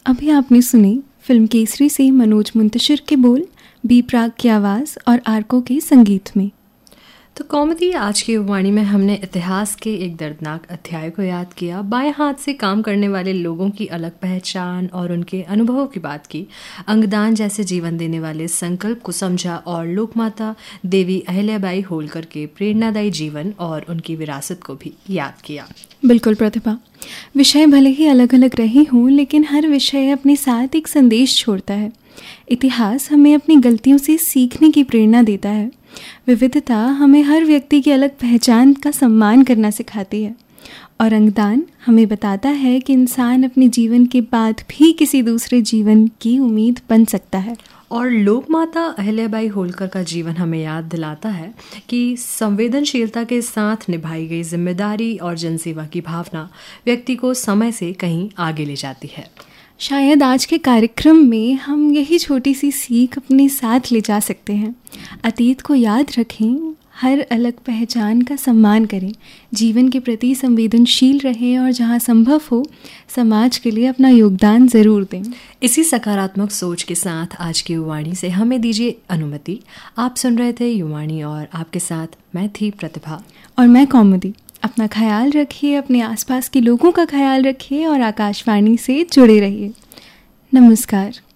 अभी आपने सुनी फिल्म केसरी से मनोज मुंतशिर के बोल, बी प्राक की आवाज़ और आर्को के संगीत में। तो कॉमेडी आज की वाणी में हमने इतिहास के एक दर्दनाक अध्याय को याद किया, बाएं हाथ से काम करने वाले लोगों की अलग पहचान और उनके अनुभवों की बात की, अंगदान जैसे जीवन देने वाले संकल्प को समझा और लोकमाता देवी अहिल्याबाई होलकर के प्रेरणादायी जीवन और उनकी विरासत को भी याद किया। बिल्कुल प्रतिभा, विषय भले ही अलग अलग रहे हों लेकिन हर विषय अपने साथ एक संदेश छोड़ता है। इतिहास हमें अपनी गलतियों से सीखने की प्रेरणा देता है। विविधता हमें हर व्यक्ति की अलग पहचान का सम्मान करना सिखाती है और अंगदान हमें बताता है कि इंसान अपने जीवन के बाद भी किसी दूसरे जीवन की उम्मीद बन सकता है। और लोकमाता अहिल्याबाई होलकर का जीवन हमें याद दिलाता है कि संवेदनशीलता के साथ निभाई गई जिम्मेदारी और जनसेवा की भावना व्यक्ति को समय से कहीं आगे ले जाती है। शायद आज के कार्यक्रम में हम यही छोटी सी सीख अपने साथ ले जा सकते हैं। अतीत को याद रखें, हर अलग पहचान का सम्मान करें, जीवन के प्रति संवेदनशील रहें और जहां संभव हो समाज के लिए अपना योगदान ज़रूर दें। इसी सकारात्मक सोच के साथ आज की युवाणी से हमें दीजिए अनुमति। आप सुन रहे थे युवाणी और आपके साथ मैं थी प्रतिभा और मैं कौमुदी। अपना ख्याल रखिए, अपने आसपास के लोगों का ख्याल रखिए और आकाशवाणी से जुड़े रहिए। नमस्कार।